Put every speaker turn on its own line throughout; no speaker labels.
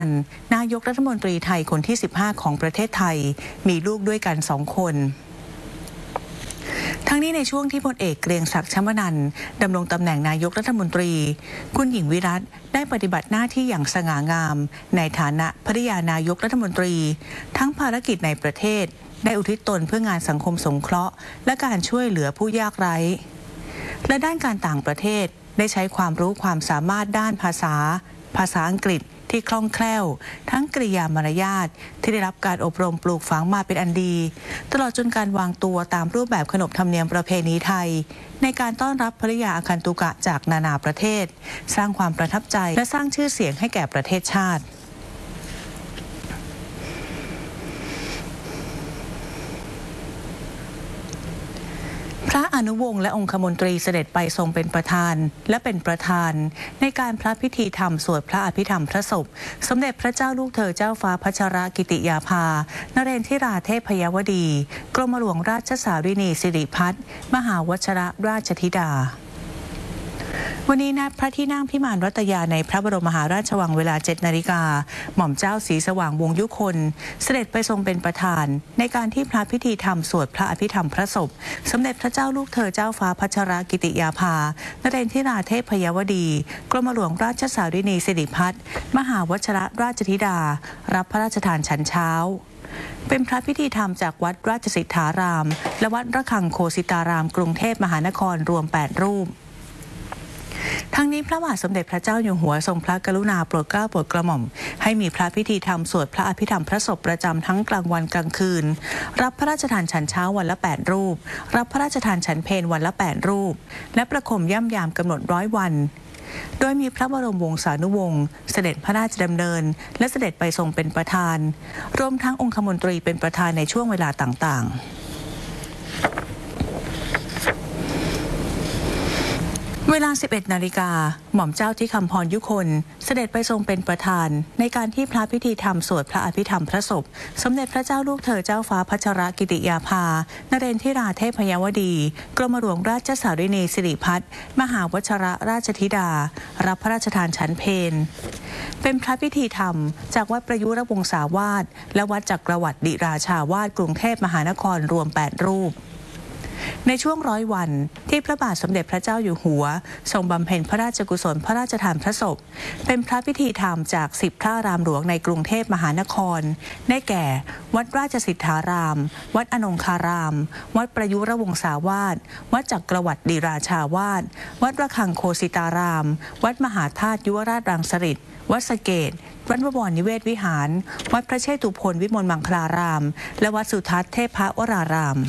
นายกรัฐมนตรีไทยคนที่ 15 ของประเทศไทยมีลูกด้วยกัน2 คนทั้งนี้ในช่วงที่พลเอกเกรียงศักดิ์ ชมนันท์ดำรงตำแหน่งนายกรัฐมนตรีคุณหญิงวิรัตน์ได้ปฏิบัติหน้าที่อย่างสง่างามในฐานะภริยานายกรัฐมนตรีทั้งภารกิจในประเทศได้อุทิศตนเพื่องานสังคมสงเคราะห์และการช่วยเหลือผู้ยากไร้และด้านการต่างประเทศได้ใช้ความรู้ความสามารถด้านภาษาอังกฤษที่คล่องแคล่วทั้งกริยามารยาทที่ได้รับการอบรมปลูกฝังมาเป็นอันดีตลอดจนการวางตัวตามรูปแบบขนบธรรมเนียมประเพณีไทยในการต้อนรับภริยาอาคันตุกะจากนานาประเทศสร้างความประทับใจและสร้างชื่อเสียงให้แก่ประเทศชาติพระอนุวงศ์และองคมนตรีเสด็จไปทรงเป็นประธานและเป็นประธานในการพระพิธีธรรมสวดพระอภิธรรมพระศพสมเด็จพระเจ้าลูกเธอเจ้าฟ้าพัชรกิติยาภานเรนทิราเทพยวดีกรมหลวงราชสารินีสิริพัฒน์มหาวชิรราชธิดาวันนี้ณพระที่นั่งพิมานรัตยาในพระบรมมหาราชวังเวลา 7 นาฬิกาหม่อมเจ้าศรีสว่างวงศ์ยุคนเสด็จไปทรงเป็นประธานในการที่พระพิธีธรรมสวดพระอภิธรรมพระศพสมเด็จพระเจ้าลูกเธอเจ้าฟ้าพัชรกิติยาภานเรนทิราเทพยวดีกรมหลวงราชสารินีสิริพัฒน์มหาวชิรราชธิดารับพระราชทานฉันเช้าเป็นพระพิธีธรรมจากวัดราชสิทธารามและวัดระฆังโคสิตารามกรุงเทพมหานครรวม 8 รูปทั้งนี้พระบาทสมเด็จพระเจ้าอยู่หัวทรงพระกรุณาโปรดเกล้าโปรดกระหม่อมให้มีพระพิธีธรรมสวดพระอภิธรรมพระศพประจำทั้งกลางวันกลางคืนรับพระราชทานฉันเช้าวันละ 8 รูปรับพระราชทานฉันเพลวันละ 8 รูปและประคมย่ำยามกำหนด100 วันโดยมีพระบรมวงศานุวงศ์เสด็จพระราชดำเนินและเสด็จไปทรงเป็นประธานรวมทั้งองคมนตรีเป็นประธานในช่วงเวลาต่างๆเวลา 11 นาฬิกาหม่อมเจ้าที่คำพรยุคนเสด็จไปทรงเป็นประธานในการที่พระพิธีธรรมสวดพระอภิธรรมพระศพสมเด็จพระเจ้าลูกเธอเจ้าฟ้าพัชรกิติยาภานเรนทิราเทพยวดีกรมหลวงราชสารินีสิริพัฒน์มหาวชิรราชธิดารับพระราชทานฉันเพลเป็นพระพิธีธรรมจากวัดประยุรวงศาวาสและวัดจักรวรรดิราชาวาสกรุงเทพมหานครรวม 8 รูปในช่วง100 วันที่พระบาทสมเด็จพระเจ้าอยู่หัวทรงบำเพ็ญพระราชกุศลพระราชทานพระศพเป็นพระพิธีธรรมจาก10 พระอารามหลวงในกรุงเทพมหานครได้แก่วัดราชสิทธารามวัดอนงคารามวัดประยุรวงศาวาสวัดจักรวรรดิราชาวาสวัดระฆังโคสิตารามวัดมหาธาตุยุวราชรังสฤษฎ์วัดสะเกษวัดบวรนิเวศวิหารวัดพระเชตุพนวิมลมังคลารามและวัดสุทัศน์เทพวราราม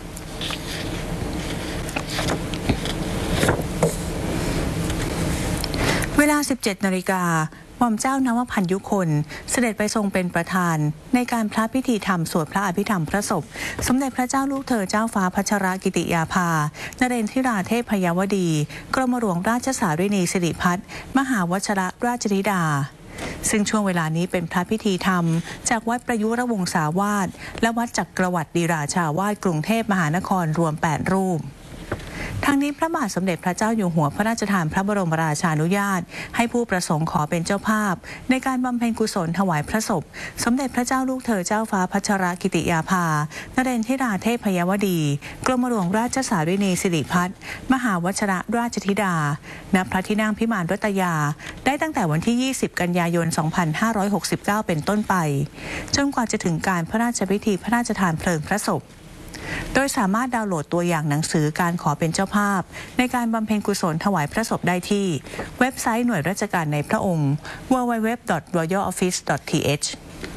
เวลา 17 นาฬิกาหม่อมเจ้านวพันธ์ยุคนเสด็จไปทรงเป็นประธานในการพระพิธีธรรมสวดพระอภิธรรมพระศพสมเด็จพระเจ้าลูกเธอเจ้าฟ้าพัชรกิติยาภานเรนทิราเทพยวดีกรมหลวงราชสารินีสิริพัฒน์มหาวชิรราชธิดาซึ่งช่วงเวลานี้เป็นพระพิธีธรรมจากวัดประยุรวงศาวาสและวัดจักรวรรดิราชาวาสกรุงเทพมหานครรวม 8 รูปทางนี้พระบาทสมเด็จพระเจ้าอยู่หัวพระราชทานพระบรมราชานุญาตให้ผู้ประสงค์ขอเป็นเจ้าภาพในการบำเพ็ญกุศลถวายพระศพสมเด็จพระเจ้าลูกเธอเจ้าฟ้าพัชรกิติยาภานเรนทิราเทพยวดีกรมหลวงราชสารินีสิริพัฒน์มหาวชิรราชธิดาณพระที่นั่งพิมานรัตยาได้ตั้งแต่วันที่ 20 กันยายน 2569 เป็นต้นไปจนกว่าจะถึงการพระราชพิธีพระราชทานเพลิงพระศพโดยสามารถดาวน์โหลดตัวอย่างหนังสือการขอเป็นเจ้าภาพในการบำเพ็ญกุศลถวายพระศพได้ที่เว็บไซต์หน่วยราชการในพระองค์ www.royaloffice.th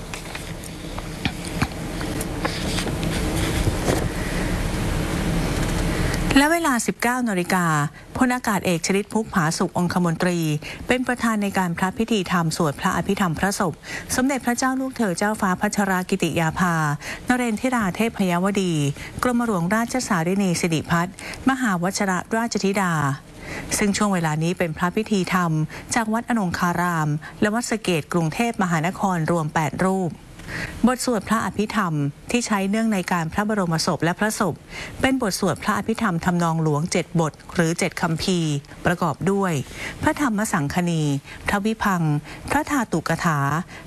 และเวลา 19 นาฬิกาพลอากาศเอกชลิตพุกผาสุของคมนตรีเป็นประธานในการพระพิธีธรรมสวดพระอภิธรรมพระศพสมเด็จพระเจ้าลูกเธอเจ้าฟ้าพัชรกิติยาภานเรนทิราเทพยวดีกรมหลวงราชสารินีสิริพัฒน์มหาวชิรราชธิดาซึ่งช่วงเวลานี้เป็นพระพิธีธรรมจากวัดอนงคารามและวัดสะเกษกรุงเทพมหานครรวม 8 รูป บทสวดพระอภิธรรมที่ใช้เนื่องในการพระบรมศพและพระศพเป็นบทสวดพระอภิธรรมทำนองหลวง7 บทหรือ7 คัมภีร์ประกอบด้วยพระธรรมสังคณีพระวิพังค์พระธาตุกถา